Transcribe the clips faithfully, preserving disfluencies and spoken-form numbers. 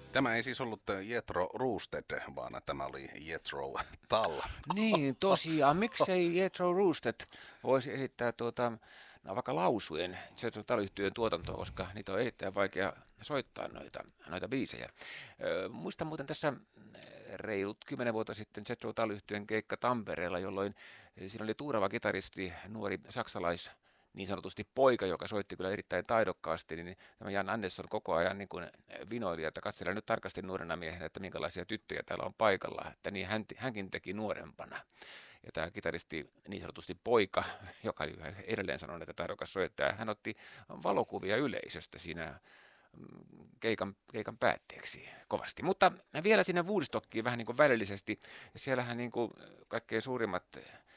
Tämä ei siis ollut Jethro Roosted, vaan tämä oli Jethro Tull. Niin, tosiaan. Miksei Jethro Roosted voisi esittää tuota, no vaikka lausujen Jethro Tull-yhtyeen tuotantoa, koska niitä on erittäin vaikea soittaa noita, noita biisejä. Ö, muistan muuten tässä reilut kymmenen vuotta sitten Jethro Tull-yhtyeen keikka Tampereella, jolloin siinä oli tuurava kitaristi, nuori saksalais niin sanotusti poika, joka soitti kyllä erittäin taidokkaasti, niin tämä Jan Andersson koko ajan niin kuin vinoili, että katsellaan nyt tarkasti nuorena miehenä, että minkälaisia tyttöjä täällä on paikalla, että niin hän, hänkin teki nuorempana. Ja tämä kitaristi, niin sanotusti poika, joka edelleen sanoi, että taidokas soittaja, hän otti valokuvia yleisöstä siinä keikan, keikan päätteeksi kovasti. Mutta vielä sinne Woodstockiin vähän niin kuin välillisesti, siellähän niin kuin kaikkein suurimmat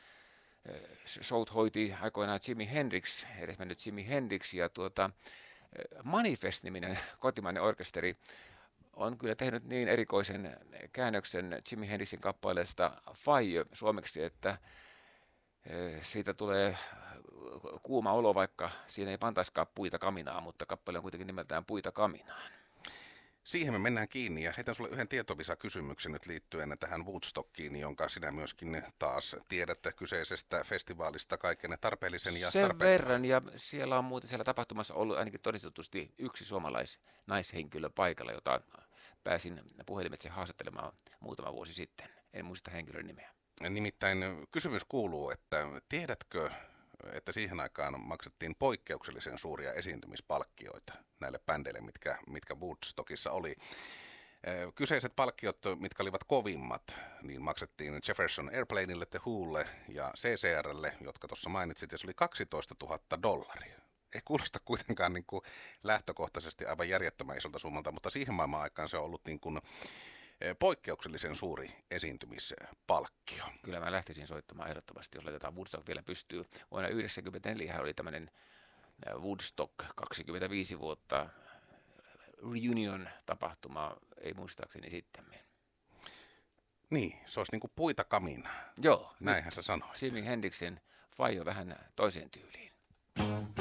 showt hoiti aikoinaan Jimi Hendrix, edesmennyt Jimi Hendrix, ja tuota, Manifest-niminen kotimainen orkesteri on kyllä tehnyt niin erikoisen käännöksen Jimi Hendrixin kappaleesta Fire suomeksi, että siitä tulee kuuma olo, vaikka siinä ei pantaisikaan puita kaminaan, mutta kappale on kuitenkin nimeltään Puita kaminaan. Siihen me mennään kiinni ja heitän sulle yhden tietovisa-kysymyksen nyt liittyen tähän Woodstockiin, jonka sinä myöskin taas tiedätte kyseisestä festivaalista kaiken tarpeellisen ja Sen tarpeettoman. verran, ja siellä on muuten siellä tapahtumassa ollut ainakin todistetusti yksi suomalaisnaishenkilö paikalla, jota pääsin puhelimitse haastattelemaan muutama vuosi sitten. En muista henkilön nimeä. Nimittäin kysymys kuuluu, että tiedätkö, että siihen aikaan maksettiin poikkeuksellisen suuria esiintymispalkkioita näille bändeille, mitkä, mitkä Woodstockissa oli. Kyseiset palkkiot, mitkä olivat kovimmat, niin maksettiin Jefferson Airplaneille, The Wholle ja C C R:lle, jotka tuossa mainitsit, ja se oli kaksitoista tuhatta dollaria. Ei kuulosta kuitenkaan niin kuin lähtökohtaisesti aivan järjettömän isolta summalta, mutta siihen maailman aikaan se on ollut niin kuin poikkeuksellisen suuri esiintymispalkkio. Kyllä mä lähtisin soittamaan ehdottomasti, jos laitetaan Woodstock vielä pystyy. Vuonna yhdeksänkymmentäneljä oli tämmöinen Woodstock kaksikymmentäviisi vuotta reunion-tapahtuma, ei muistaakseni sittemmin. Niin, se olisi niin kuin puita kaminaa. Joo. Näinhän sä sanoit. Jimi Hendrixin Fire vähän toiseen tyyliin.